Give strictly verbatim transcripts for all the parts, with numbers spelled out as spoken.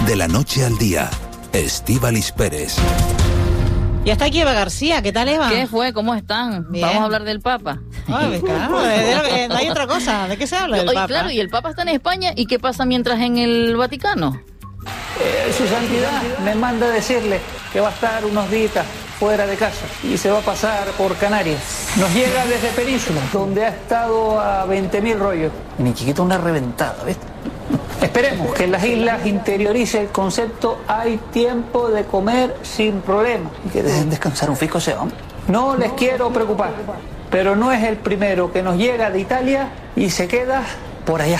De la noche al día, Estíbaliz Pérez. Ya está aquí Eva García, ¿qué tal, Eva? ¿Qué fue? ¿Cómo están? Bien. Vamos a hablar del Papa. Ay, claro, no hay otra cosa. ¿De qué se habla del Oye, Papa? claro, y el Papa está en España, ¿y qué pasa mientras en el Vaticano? Eh, su Santidad me manda decirle que va a estar unos días fuera de casa y se va a pasar por Canarias. Nos llega desde Península, donde ha estado a veinte mil rollos. Y ni chiquito una reventada, ¿ves? Esperemos que en las islas interiorice el concepto hay tiempo de comer sin problema y que dejen descansar un fisco ese hombre. No les quiero preocupar, pero no es el primero que nos llega de Italia y se queda por allá.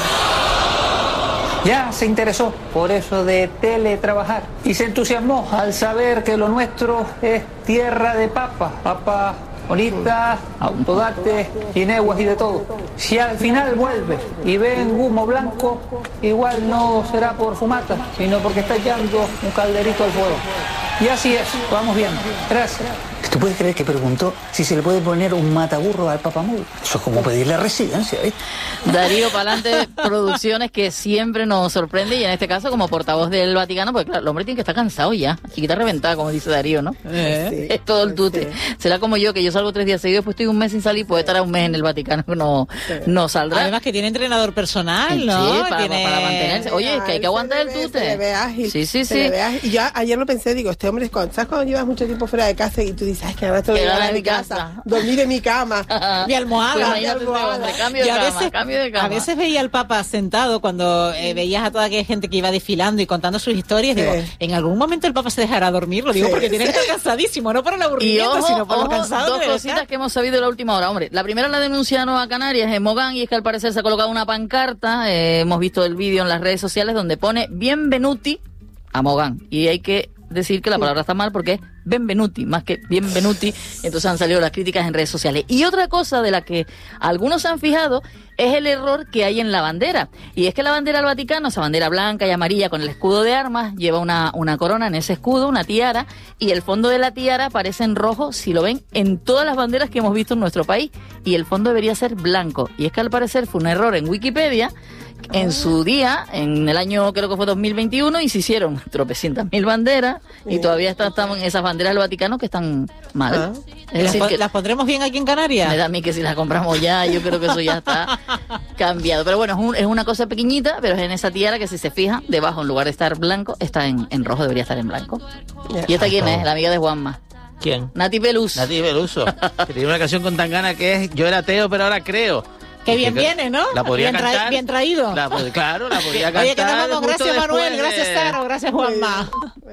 Ya se interesó por eso de teletrabajar y se entusiasmó al saber que lo nuestro es tierra de papas, papas bonitas, autodates, guineguas y de todo. Si al final vuelve y ve en humo blanco, igual no será por fumata, sino porque está echando un calderito al fuego. Y así es, vamos viendo. Gracias. ¿Tú puedes creer que preguntó si se le puede poner un mataburro al papamul? Eso es como pedirle residencia, ¿viste? Darío Palante Producciones, que siempre nos sorprende, y en este caso como portavoz del Vaticano, porque claro, el hombre tiene que estar cansado ya, chiquita reventada, como dice Darío, ¿no? Eh. Es todo el tute. Sí. Será como yo, que yo salgo tres días seguidos, después estoy un mes sin salir, puede estar un mes en el Vaticano, no, sí. no saldrá. Además que tiene entrenador personal, ¿no? Sí, para, tiene... para mantenerse. Oye, es que hay que aguantar el tute. Se le ve ágil. Sí, sí, se sí. Le ve ágil. Y yo ayer lo pensé, digo, este hombre, ¿sabes cuando llevas mucho tiempo fuera de casa y tú dices, ay, que ahora estoy en mi casa, casa, dormir en mi cama, mi almohada, pues mi almohada. Hombre, cambio de y a cama, veces, cambio de cama. A veces veía al Papa sentado cuando eh, veías a toda aquella gente que iba desfilando y contando sus historias, sí. digo, en algún momento el Papa se dejará dormir, lo digo sí, porque tiene sí. que estar cansadísimo, no por el aburrimiento, y ojo, sino por ojo, lo cansado dos que cositas estar. Que hemos sabido de la última hora, hombre. La primera la denuncia de Nueva Canarias en Mogán, y es que al parecer se ha colocado una pancarta, eh, hemos visto el vídeo en las redes sociales donde pone Bienvenuti a Mogán, y hay que decir que la palabra está mal porque es Benvenuti, más que Bienvenuti, entonces han salido las críticas en redes sociales. Y otra cosa de la que algunos se han fijado es el error que hay en la bandera, y es que la bandera del Vaticano, esa bandera blanca y amarilla con el escudo de armas, lleva una, una corona en ese escudo, una tiara, y el fondo de la tiara aparece en rojo, si lo ven, en todas las banderas que hemos visto en nuestro país, y el fondo debería ser blanco, y es que al parecer fue un error en Wikipedia, en su día, en el año creo que fue dos mil veintiuno, y se hicieron tropecientas mil banderas y todavía están, están esas banderas del Vaticano que están mal. Ah. Es decir, ¿Las, que ¿Las pondremos bien aquí en Canarias? Me da a mí que si las compramos ya, yo creo que eso ya está cambiado. Pero bueno, es, un, es una cosa pequeñita, pero es en esa tiara que si se fija, debajo en lugar de estar blanco, está en, en rojo, debería estar en blanco. ¿Y esta quién es? La amiga de Juanma. ¿Quién? Nati Peluso. Nati Peluso. Que tiene una canción con Tangana que es Yo era ateo, pero ahora creo. Qué bien que, viene, ¿no? La podría bien, cantar. Tra- bien traído. La, claro, la podría cantar. Oye, que nos vamos. Gracias, Manuel. De... Gracias, Saro. Gracias, Juanma.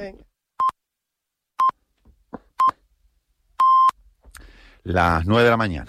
Las nueve de la mañana.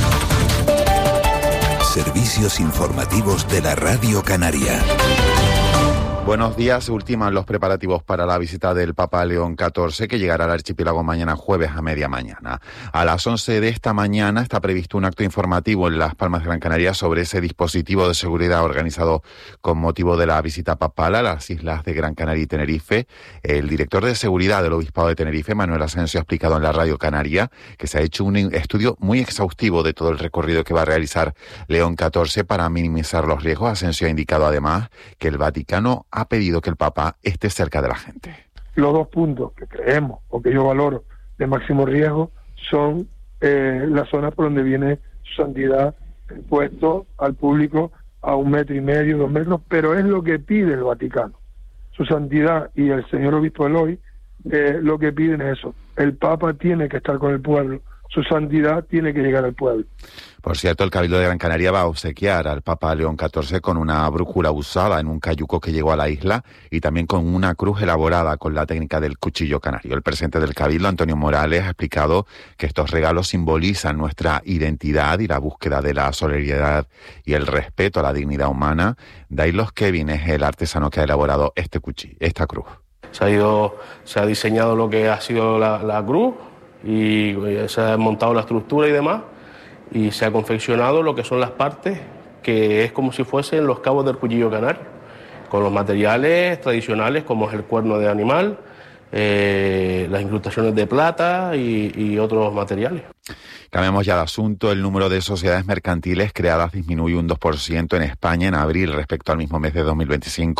Servicios informativos de la Radio Canaria. Buenos días. Se ultiman los preparativos para la visita del Papa León catorce, que llegará al archipiélago mañana jueves a media mañana. A las once de esta mañana está previsto un acto informativo en Las Palmas de Gran Canaria sobre ese dispositivo de seguridad organizado con motivo de la visita papal a las islas de Gran Canaria y Tenerife. El director de seguridad del Obispado de Tenerife, Manuel Asensio, ha explicado en la Radio Canaria que se ha hecho un estudio muy exhaustivo de todo el recorrido que va a realizar León catorce para minimizar los riesgos. Asensio ha indicado además que el Vaticano ha pedido que el Papa esté cerca de la gente. Los dos puntos que creemos o que yo valoro de máximo riesgo son eh, las zonas por donde viene su santidad puesto al público a un metro y medio, dos metros, pero es lo que pide el Vaticano. Su santidad y el señor obispo Eloy eh, lo que piden es eso. El Papa tiene que estar con el pueblo. Su santidad tiene que llegar al pueblo. Por cierto, el Cabildo de Gran Canaria va a obsequiar al Papa León catorce con una brújula usada en un cayuco que llegó a la isla y también con una cruz elaborada con la técnica del cuchillo canario. El presidente del Cabildo, Antonio Morales, ha explicado que estos regalos simbolizan nuestra identidad y la búsqueda de la solidaridad y el respeto a la dignidad humana. Dailos Kevin es el artesano que ha elaborado este cuchillo, esta cruz. Se ha ido, se ha diseñado lo que ha sido la, la cruz y se ha montado la estructura y demás, y se ha confeccionado lo que son las partes, que es como si fuesen los cabos del cuchillo canario, con los materiales tradicionales como es el cuerno de animal, eh, las incrustaciones de plata y, y otros materiales. Cambiamos ya de asunto. El número de sociedades mercantiles creadas disminuyó un dos por ciento en España en abril respecto al mismo mes de dos mil veinticinco.